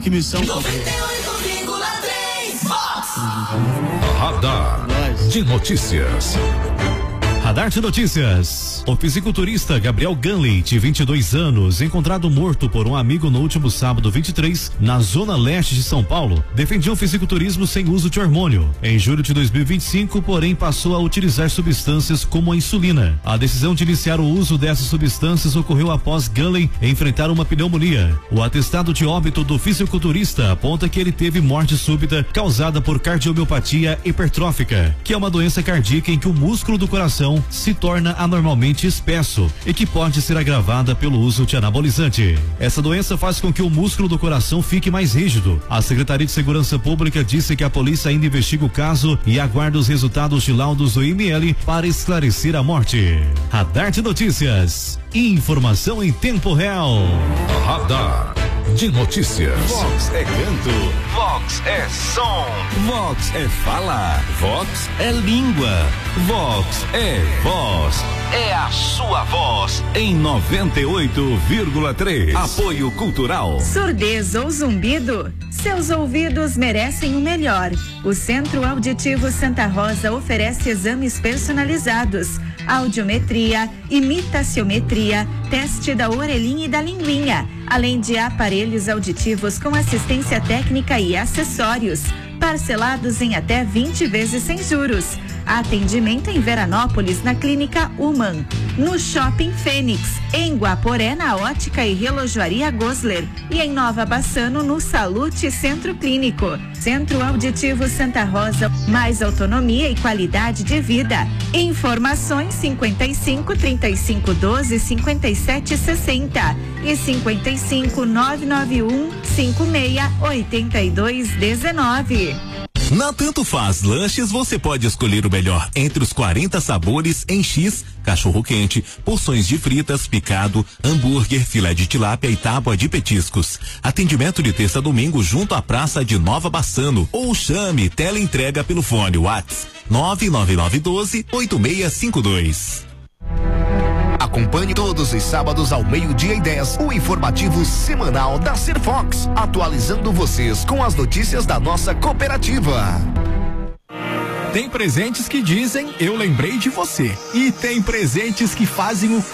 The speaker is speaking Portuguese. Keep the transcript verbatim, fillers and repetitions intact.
Que missão. noventa e oito vírgula três Vox. Radar de notícias. Radar de notícias. O fisiculturista Gabriel Ganley, de vinte e dois anos, encontrado morto por um amigo no último sábado vinte e três, na zona leste de São Paulo, defendia um fisiculturismo sem uso de hormônio. Em julho de dois mil e vinte e cinco, porém, passou a utilizar substâncias como a insulina. A decisão de iniciar o uso dessas substâncias ocorreu após Ganley enfrentar uma pneumonia. O atestado de óbito do fisiculturista aponta que ele teve morte súbita causada por cardiomiopatia hipertrófica, que é uma doença cardíaca em que o músculo do coração se torna anormalmente espesso e que pode ser agravada pelo uso de anabolizante. Essa doença faz com que o músculo do coração fique mais rígido. A Secretaria de Segurança Pública disse que a polícia ainda investiga o caso e aguarda os resultados de laudos do I M L para esclarecer a morte. Radar de notícias. Informação em tempo real. Radar de notícias. Vox é canto, Vox é som, Vox é fala, Vox é língua, Vox é voz, é a sua voz em noventa e oito vírgula três. Apoio Cultural. Surdez ou zumbido? Seus ouvidos merecem o melhor. O Centro Auditivo Santa Rosa oferece exames personalizados, audiometria, imitaciometria, teste da orelhinha e da linguinha, além de aparelhos auditivos com assistência técnica e acessórios, parcelados em até vinte vezes sem juros. Atendimento em Veranópolis, na Clínica Human, no Shopping Fênix, em Guaporé, na Ótica e Relojoaria Gosler, e em Nova Bassano, no Salute Centro Clínico. Centro Auditivo Santa Rosa, mais autonomia e qualidade de vida. Informações cinquenta e cinco, trinta e cinco, doze, cinquenta e sete, sessenta e cinquenta e cinco, nove nove um, cinco seis, oito dois um nove. Na Tanto Faz Lanches você pode escolher o melhor entre os quarenta sabores em X, cachorro quente, porções de fritas, picado, hambúrguer, filé de tilápia e tábua de petiscos. Atendimento de terça a domingo junto à Praça de Nova Bassano, ou chame teleentrega pelo fone WhatsApp nove nove nove um dois, oito seis cinco dois. Acompanhe todos os sábados ao meio-dia e dez o informativo semanal da Serfox, atualizando vocês com as notícias da nossa cooperativa. Tem presentes que dizem eu lembrei de você e tem presentes que fazem o